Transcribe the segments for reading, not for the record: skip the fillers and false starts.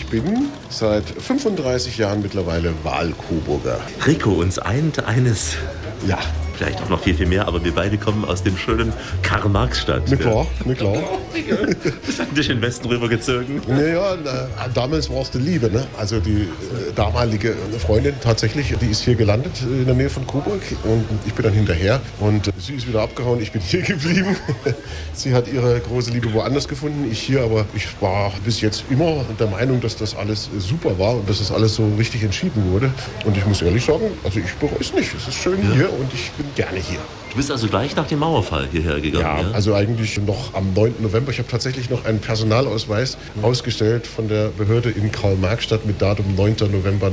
Ich bin seit 35 Jahren mittlerweile Wahlcoburger. Rico, uns eint eines. Ja. Vielleicht auch noch viel, viel mehr, aber wir beide kommen aus dem schönen Karl-Marx-Stadt. Nicht klar, nicht klar. Was hat dich in den Westen rübergezogen? Naja, damals war es die Liebe, ne? Also die damalige Freundin tatsächlich, die ist hier gelandet in der Nähe von Coburg und ich bin dann hinterher und sie ist wieder abgehauen, ich bin hier geblieben. Sie hat ihre große Liebe woanders gefunden, ich hier, aber ich war bis jetzt immer der Meinung, dass das alles super war und dass das alles so richtig entschieden wurde. Und ich muss ehrlich sagen, also ich bereue es nicht. Es ist schön hier und ich bin gerne hier. Du bist also gleich nach dem Mauerfall hierher gegangen, ja? Also eigentlich noch am 9. November. Ich habe tatsächlich noch einen Personalausweis ausgestellt von der Behörde in Karl-Marx-Stadt mit Datum 9. November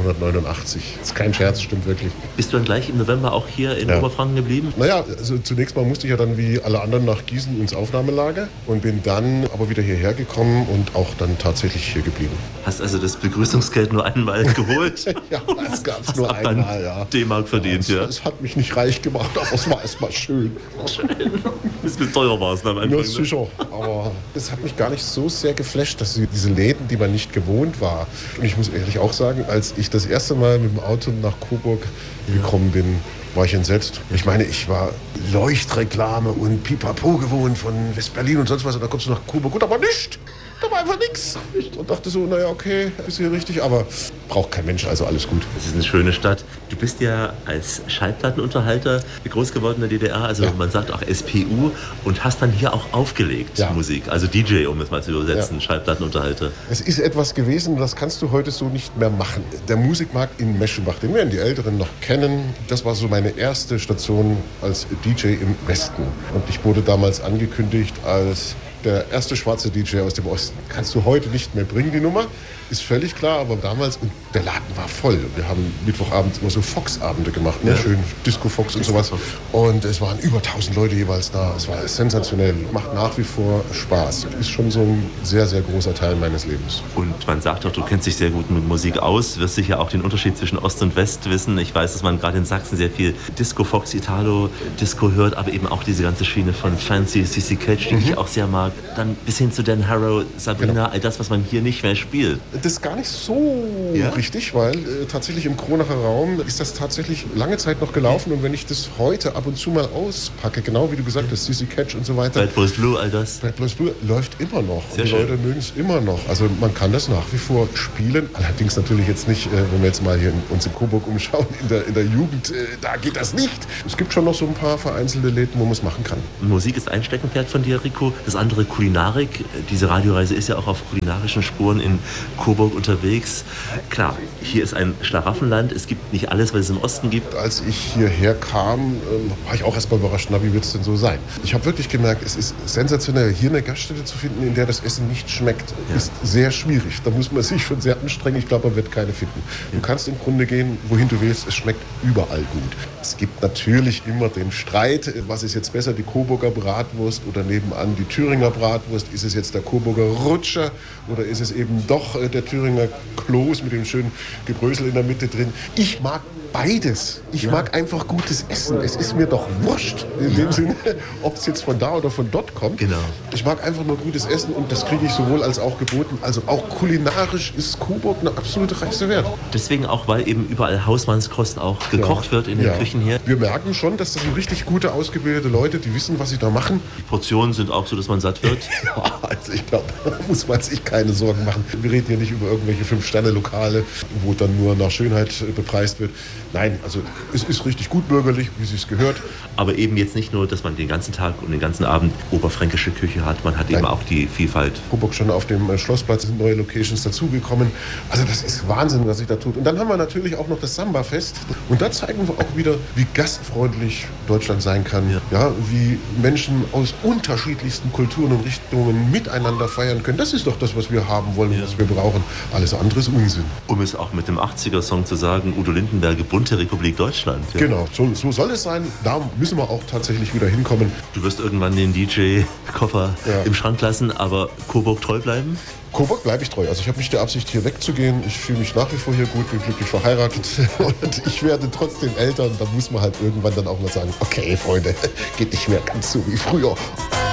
1989. Das ist kein Scherz, stimmt wirklich. Bist du dann gleich im November auch hier in Oberfranken geblieben? Naja, also zunächst mal musste ich ja dann wie alle anderen nach Gießen ins Aufnahmelager und bin dann aber wieder hierher gekommen und auch dann tatsächlich hier geblieben. Hast also das Begrüßungsgeld nur einmal geholt? Ja, das gab es nur einmal, ja. D-Mark verdient, ja. Es hat mich nicht reich gemacht, aber es war erstmal schön. Schön. Bisschen teuer war es am Anfang. Ja, sicher. Aber das hat mich gar nicht so sehr geflasht, dass diese Läden, die man nicht gewohnt war. Und ich muss ehrlich auch sagen, als ich das erste Mal mit dem Auto nach Coburg gekommen bin, war ich entsetzt. Ich meine, ich war Leuchtreklame und Pipapo gewohnt von West-Berlin und sonst was. Und dann kommst du nach Coburg und da war nichts. Da war einfach nichts. Und dachte so, naja, okay, ist hier richtig, aber braucht kein Mensch, also alles gut. Das ist eine schöne Stadt. Du bist ja als Schallplattenunterhalter groß geworden in der DDR, also man sagt auch SPU, und hast dann hier auch aufgelegt, Musik, also DJ, um es mal zu übersetzen, Schallplattenunterhalter. Es ist etwas gewesen, das kannst du heute so nicht mehr machen. Der Musikmarkt in Meschenbach, den werden die Älteren noch kennen, das war so meine erste Station als DJ im Westen. Und ich wurde damals angekündigt als der erste schwarze DJ aus dem Osten. Kannst du heute nicht mehr bringen, die Nummer. Ist völlig klar, aber damals, und der Laden war voll. Wir haben Mittwochabends immer so Fox-Abende gemacht, ne? Schön Disco-Fox und sowas. Und es waren über 1000 Leute jeweils da. Es war sensationell. Macht nach wie vor Spaß. Ist schon so ein sehr, sehr großer Teil meines Lebens. Und man sagt doch, du kennst dich sehr gut mit Musik aus, wirst sicher auch den Unterschied zwischen Ost und West wissen. Ich weiß, dass man gerade in Sachsen sehr viel Disco-Fox, Italo-Disco hört, aber eben auch diese ganze Schiene von Fancy, CC Catch, die ich auch sehr mag. Dann bis hin zu Dan Harrow, Sabrina, all das, was man hier nicht mehr spielt. Das ist gar nicht so richtig, weil tatsächlich im Kronacher Raum ist das tatsächlich lange Zeit noch gelaufen. Und wenn ich das heute ab und zu mal auspacke, genau wie du gesagt hast, CC Catch und so weiter. Bad Boys Blue, all das. Bad Boys Blue läuft immer noch. Sehr und die schön. Leute mögen es immer noch. Also man kann das nach wie vor spielen. Allerdings natürlich jetzt nicht, wenn wir jetzt mal hier uns in Coburg umschauen, in der Jugend, da geht das nicht. Es gibt schon noch so ein paar vereinzelte Läden, wo man es machen kann. Musik ist ein Steckenpferd von dir, Rico. Das andere Kulinarik. Diese Radioreise ist ja auch auf kulinarischen Spuren in Coburg unterwegs. Klar, hier ist ein Schlaraffenland. Es gibt nicht alles, was es im Osten gibt. Als ich hierher kam, war ich auch erstmal überrascht, na, wie wird es denn so sein? Ich habe wirklich gemerkt, es ist sensationell, hier eine Gaststätte zu finden, in der das Essen nicht schmeckt, ist sehr schwierig. Da muss man sich schon sehr anstrengen. Ich glaube, man wird keine finden. Du kannst im Grunde gehen, wohin du willst. Es schmeckt überall gut. Es gibt natürlich immer den Streit, was ist jetzt besser, die Coburger Bratwurst oder nebenan die Thüringer Bratwurst? Ist es jetzt der Coburger Rutscher oder ist es eben doch der Thüringer Kloß mit dem schönen Gebrösel in der Mitte drin? Ich mag beides. Ich mag einfach gutes Essen. Es ist mir doch wurscht, in dem Sinne, ob es jetzt von da oder von dort kommt. Genau. Ich mag einfach nur gutes Essen und das kriege ich sowohl als auch geboten. Also auch kulinarisch ist Coburg eine absolute Reise wert. Deswegen auch, weil eben überall Hausmannskost auch gekocht wird in den Küchen hier. Wir merken schon, dass das sind richtig gute, ausgebildete Leute, die wissen, was sie da machen. Die Portionen sind auch so, dass man satt wird. Ja, also ich glaube, da muss man sich keine Sorgen machen. Wir reden hier nicht über irgendwelche 5-Sterne-Lokale, wo dann nur nach Schönheit bepreist wird. Nein, also es ist richtig gut bürgerlich, wie es sich gehört. Aber eben jetzt nicht nur, dass man den ganzen Tag und den ganzen Abend oberfränkische Küche hat, man hat eben auch die Vielfalt. Coburg schon auf dem Schlossplatz sind neue Locations dazugekommen. Also das ist Wahnsinn, was sich da tut. Und dann haben wir natürlich auch noch das Samba-Fest. Und da zeigen wir auch wieder, wie gastfreundlich Deutschland sein kann. Ja, wie Menschen aus unterschiedlichsten Kulturen und Richtungen miteinander feiern können. Das ist doch das, was wir haben wollen und was wir brauchen. Alles andere ist Unsinn. Um es auch mit dem 80er-Song zu sagen, Udo Lindenberg, bunte Republik Deutschland. Ja. Genau, so soll es sein. Da müssen wir auch tatsächlich wieder hinkommen. Du wirst irgendwann den DJ-Koffer im Schrank lassen, aber Coburg treu bleiben? Coburg bleibe ich treu. Also ich habe nicht die Absicht, hier wegzugehen. Ich fühle mich nach wie vor hier gut, bin glücklich verheiratet. Und ich werde trotzdem Eltern. Da muss man halt irgendwann dann auch mal sagen, okay, Freunde, geht nicht mehr ganz so wie früher.